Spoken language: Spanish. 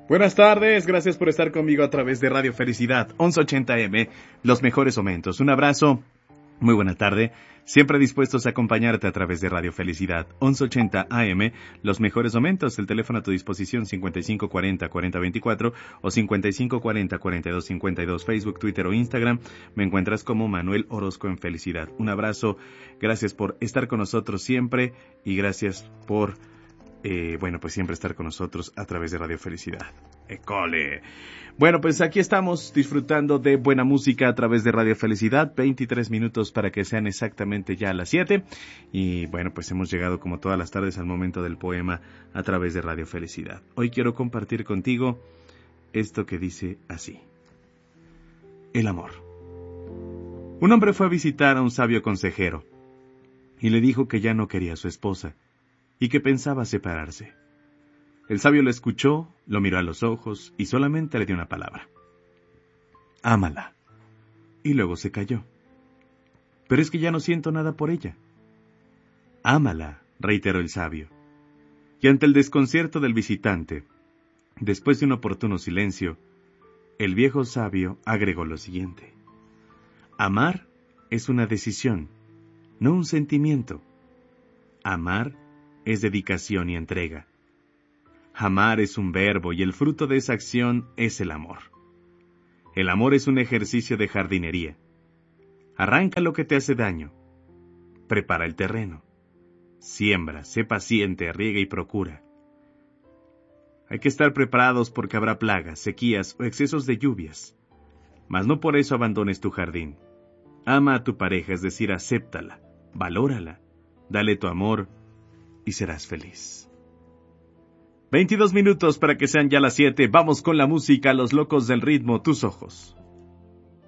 Buenas tardes, gracias por estar conmigo a través de Radio Felicidad, 1180M, los mejores momentos. Un abrazo, muy buena tarde, siempre dispuestos a acompañarte a través de Radio Felicidad, 1180 AM, los mejores momentos. El teléfono a tu disposición 5540-4024 o 5540-4252, Facebook, Twitter o Instagram. Me encuentras como Manuel Orozco en Felicidad. Un abrazo, gracias por estar con nosotros siempre y gracias por pues siempre estar con nosotros a través de Radio Felicidad. ¡Ecole! Bueno, pues aquí estamos disfrutando de buena música a través de Radio Felicidad, 23 minutos para que sean exactamente ya las 7. Y bueno, pues hemos llegado como todas las tardes al momento del poema a través de Radio Felicidad. Hoy quiero compartir contigo esto que dice así. El amor. Un hombre fue a visitar a un sabio consejero y le dijo que ya no quería a su esposa y que pensaba separarse. El sabio lo escuchó, lo miró a los ojos y solamente le dio una palabra. Ámala. Y luego se calló. Pero es que ya no siento nada por ella. Ámala, reiteró el sabio. Y ante el desconcierto del visitante, después de un oportuno silencio, el viejo sabio agregó lo siguiente. Amar es una decisión, no un sentimiento. Amar es dedicación y entrega. Amar es un verbo y el fruto de esa acción es el amor. El amor es un ejercicio de jardinería. Arranca lo que te hace daño. Prepara el terreno. Siembra, sé paciente, riega y procura. Hay que estar preparados porque habrá plagas, sequías o excesos de lluvias. Mas no por eso abandones tu jardín. Ama a tu pareja, es decir, acéptala, valórala, dale tu amor y serás feliz. 22 minutos para que sean ya las 7. Vamos con la música, los locos del ritmo, tus ojos.